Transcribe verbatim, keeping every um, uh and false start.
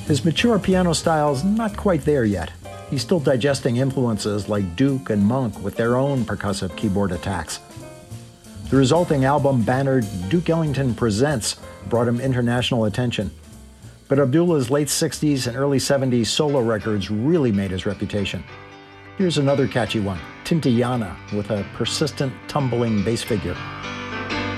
His mature piano style's not quite there yet. He's still digesting influences like Duke and Monk with their own percussive keyboard attacks. The resulting album, bannered Duke Ellington Presents, brought him international attention. But Abdullah's late sixties and early seventies solo records really made his reputation. Here's another catchy one, Tintayana, with a persistent, tumbling bass figure.